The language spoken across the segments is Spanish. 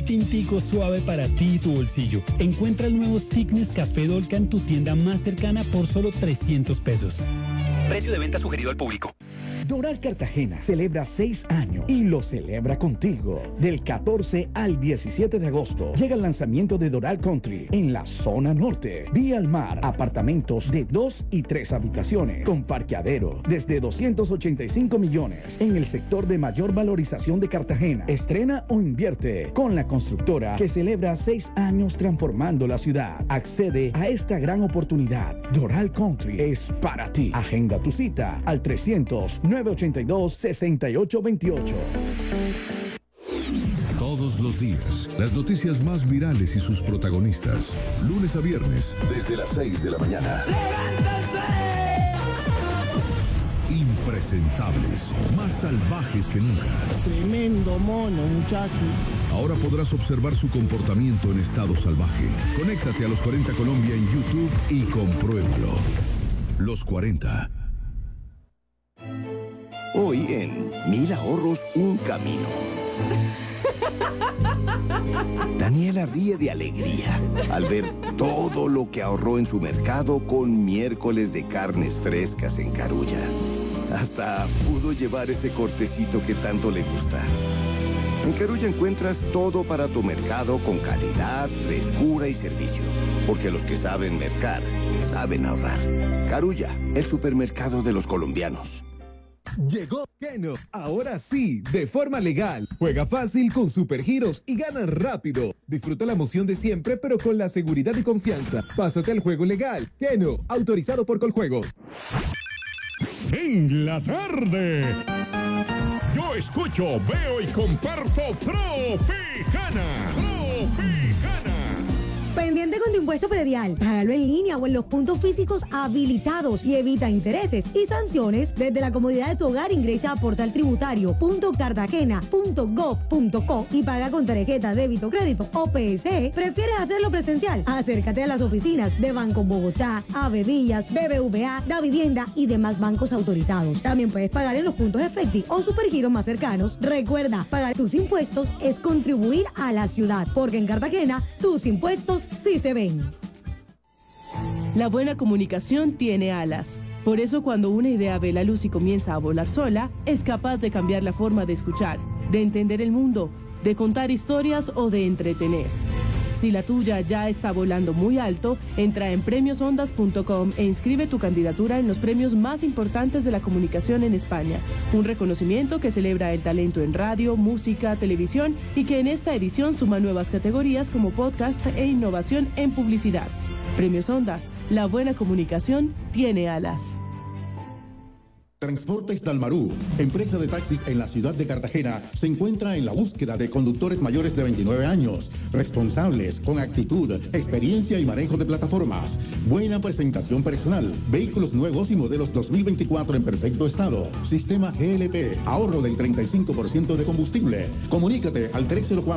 tintico suave para ti y tu bolsillo. Encuentra el nuevo stick Nescafé Dolca en tu tienda más cercana por solo 300 pesos. Precio de venta sugerido al público. Doral Cartagena celebra 6 años y lo celebra contigo. Del 14 al 17 de agosto llega el lanzamiento de Doral Country en la zona norte. Vía al mar, apartamentos de 2 y 3 habitaciones con parqueadero desde 285 millones en el sector de mayor valorización de Cartagena. Estrena o invierte con la constructora que celebra 6 años transformando la ciudad. Accede a esta gran oportunidad. Doral Country es para ti. Agenda tu cita al 300-982-6828. Todos los días, las noticias más virales y sus protagonistas. Lunes a viernes, desde las 6 de la mañana. ¡Levántense! Impresentables, más salvajes que nunca. Tremendo mono, muchacho. Ahora podrás observar su comportamiento en estado salvaje. Conéctate a Los 40 Colombia en YouTube y compruébalo. Los 40. Hoy en 1000 ahorros, un camino. Daniela ríe de alegría al ver todo lo que ahorró en su mercado con miércoles de carnes frescas en Carulla. Hasta pudo llevar ese cortecito que tanto le gusta. En Carulla encuentras todo para tu mercado con calidad, frescura y servicio. Porque los que saben mercar, saben ahorrar. Carulla, el supermercado de los colombianos. Llegó Keno, ahora sí, de forma legal. Juega fácil con supergiros y gana rápido. Disfruta la emoción de siempre, pero con la seguridad y confianza. Pásate al juego legal. Keno, autorizado por Coljuegos. En la tarde, yo escucho, veo y comparto Tropicana. Pendiente con tu impuesto predial. Págalo en línea o en los puntos físicos habilitados y evita intereses y sanciones desde la comodidad de tu hogar. Ingresa a portaltributario.cartagena.gov.co y paga con tarjeta, débito, crédito o PSE. ¿Prefieres hacerlo presencial? Acércate a las oficinas de Banco Bogotá, Avevillas, BBVA, Da Vivienda y demás bancos autorizados. También puedes pagar en los puntos Efecti o supergiros más cercanos. Recuerda, pagar tus impuestos es contribuir a la ciudad, porque en Cartagena tus impuestos sí se ven. La buena comunicación tiene alas. Por eso cuando una idea ve la luz y comienza a volar sola, es capaz de cambiar la forma de escuchar, de entender el mundo, de contar historias o de entretener. Si la tuya ya está volando muy alto, entra en premiosondas.com e inscribe tu candidatura en los premios más importantes de la comunicación en España. Un reconocimiento que celebra el talento en radio, música, televisión y que en esta edición suma nuevas categorías como podcast e innovación en publicidad. Premios Ondas, la buena comunicación tiene alas. Transportes Dalmarú, empresa de taxis en la ciudad de Cartagena, se encuentra en la búsqueda de conductores mayores de 29 años, responsables, con actitud, experiencia y manejo de plataformas, buena presentación personal, vehículos nuevos y modelos 2024 en perfecto estado, sistema GLP, ahorro del 35% de combustible. Comunícate al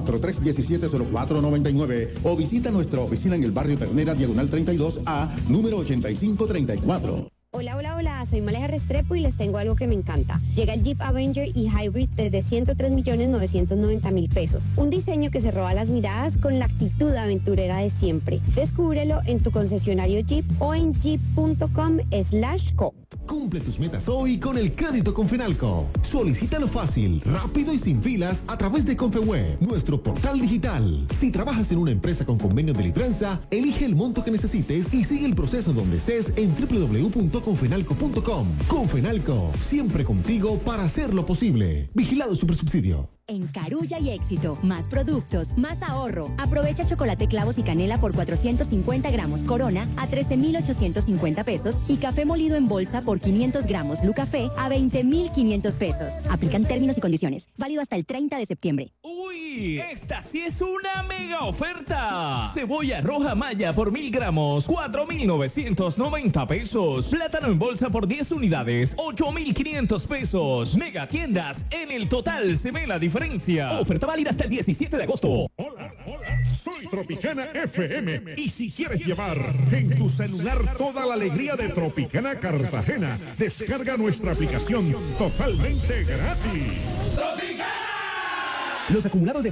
304-317-0499 o visita nuestra oficina en el barrio Ternera, diagonal 32A, número 8534. Hola, soy Maleja Restrepo y les tengo algo que me encanta. Llega el Jeep Avenger y Hybrid desde 103.990.000 pesos. Un diseño que se roba las miradas con la actitud aventurera de siempre. Descúbrelo en tu concesionario Jeep o en jeep.com/co. Cumple tus metas hoy con el crédito Confenalco. Solicítalo fácil, rápido y sin filas a través de Confeweb, nuestro portal digital. Si trabajas en una empresa con convenio de Litranza, elige el monto que necesites y sigue el proceso donde estés en www.confenalco.com. Confenalco, siempre contigo para hacerlo posible. Vigilado Supersubsidio. En Carulla y Éxito, más productos, más ahorro. Aprovecha chocolate clavos y canela por 450 gramos Corona a 13.850 pesos y café molido en bolsa por 500 gramos Lucafé a 20.500 pesos. Aplican términos y condiciones. Válido hasta el 30 de septiembre. ¡Uy! ¡Esta sí es una mega oferta! Cebolla roja maya por 1000 gramos, 4.990 pesos. Plátano en bolsa por 10 unidades, 8.500 pesos. Mega tiendas, en el total se ve la diferencia. Oferta válida hasta el 17 de agosto. Hola, soy Tropicana FM. Y si quieres llevar en tu celular toda la alegría de Tropicana Cartagena, descarga nuestra aplicación totalmente gratis. Los acumulados de